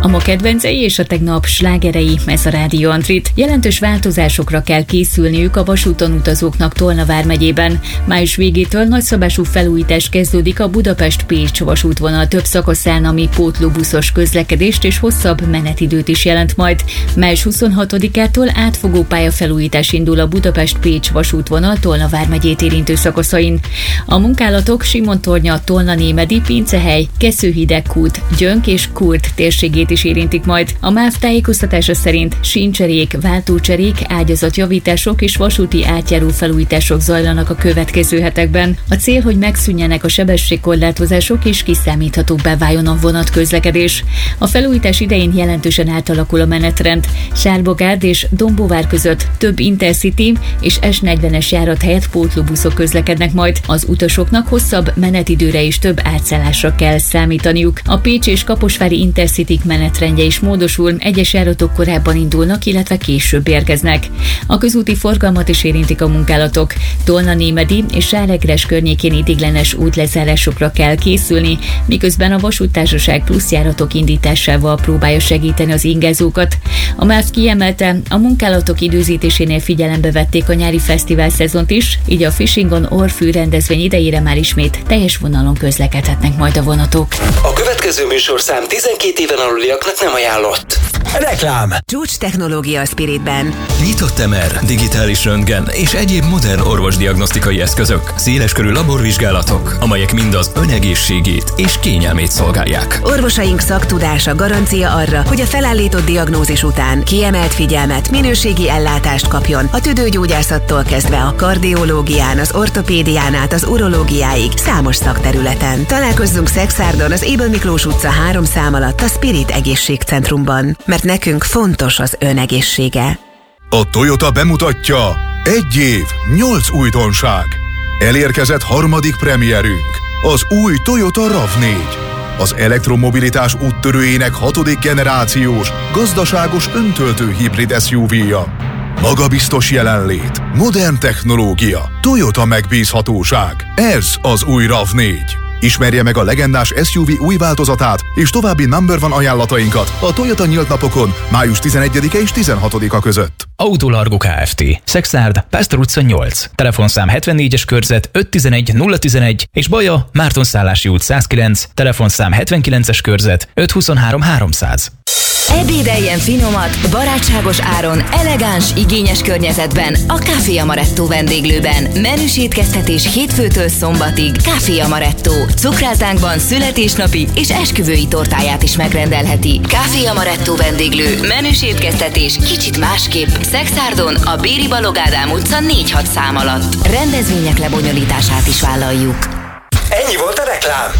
A ma kedvencei és a tegnap slágerei, ez a Rádió Antrit. Jelentős változásokra kell készülniük a vasúton utazóknak Tolna vármegyében. Május végétől nagyszabású felújítás kezdődik a Budapest-Pécs vasútvonal több szakaszán, ami pótlóbuszos közlekedést és hosszabb menetidőt is jelent majd. Május 26-ától átfogó pályafelújítás indul a Budapest-Pécs vasútvonal Tolna vármegyét érintő szakaszain. A munkálatok Simontornya, Tolna-Némedi, Pincehely, Keszőhideg-kút, Gyönk és Kurt térségét is érintik majd. A MÁV tájékoztatása szerint síncserék, váltócserék, ágyazatjavítások és vasúti átjáró felújítások zajlanak a következő hetekben. A cél, hogy megszűnjenek a sebességkorlátozások és kiszámíthatóbbá váljon a vonatközlekedés. A felújítás idején jelentősen átalakul a menetrend. Sárbogárd és Dombóvár között több Intercity és S40-es járat helyett pótlóbuszok közlekednek majd. Az utasoknak hosszabb menetidőre és több átszállásra kell számítaniuk. A Pécs és Kaposvári Intercity menetrendje is módosul, egyes járatok korábban indulnak, illetve később érkeznek. A közúti forgalmat is érintik a munkálatok. Tolna-Némedi és Sáregres környékén ideiglenes útlezárásokra kell készülni, miközben a vasúttársaság plusz járatok indításával próbálja segíteni az ingázókat. A MÁV kiemelte, a munkálatok időzítésénél figyelembe vették a nyári fesztivál szezont is, így a Fishing on Orfű rendezvény idejére már ismét teljes vonalon közlekedhetnek majd a vonatok. A következő műsorszám 12 éven aluliaknak nem ajánlott. Reklám. Csúcs technológia a Spiritben. Nyitott MR, digitális röntgen és egyéb modern orvosdiagnosztikai eszközök, széleskörű laborvizsgálatok, amelyek mind az ön egészségét és kényelmét szolgálják. Orvosaink szaktudása garancia arra, hogy a felállított diagnózis után kiemelt figyelmet, minőségi ellátást kapjon a tüdőgyógyászattól kezdve a kardiológián, az ortopédián át az urológiáig számos szakterületen. Találkozzunk Szexárdon, az Ébel Miklós utca 3 szám alatt a Spirit Egészségcentrumban, mert nekünk fontos az ön egészsége. A Toyota bemutatja 1 év, 8 újdonság. Elérkezett harmadik premierünk, az új Toyota RAV4. Az elektromobilitás úttörőjének 6. generációs, gazdaságos öntöltő hibrid SUV-ja. Magabiztos jelenlét, modern technológia, Toyota megbízhatóság. Ez az új RAV4. Ismerje meg a legendás SUV új változatát és további number one ajánlatainkat a Toyota nyílt napokon május 11-e és 16-a között. Autolargo Kft. Szexárd, Pásztor utca 8. Telefonszám 74-es körzet 511 011 és Baja, Mártonszállási út 109. Telefonszám 79-es körzet 523 300. Ebédeljen finomat, barátságos áron, elegáns, igényes környezetben a Café Amaretto vendéglőben. Menüs étkeztetés hétfőtől szombatig. Café Amaretto. Cukrászdánkban születésnapi és esküvői tortáját is megrendelheti. Café Amaretto vendéglő. Menüs étkeztetés kicsit másképp. Szexárdon, a Béri Balogh Ádám utca 4-6 szám alatt. Rendezvények lebonyolítását is vállaljuk. Ennyi volt a reklám.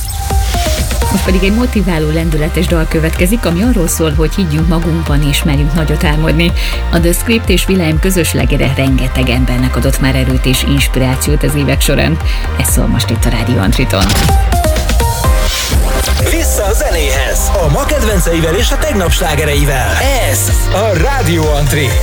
Most pedig egy motiváló, lendületes dal következik, ami arról szól, hogy higgyünk magunkban és merjünk nagyot álmodni. A The Script és Vilám közös slágere rengeteg embernek adott már erőt és inspirációt az évek során. Ez szól most itt a Rádió Antriton. Vissza a zenéhez, a ma kedvenceivel és a tegnap slágereivel. Ez a Rádió Antri.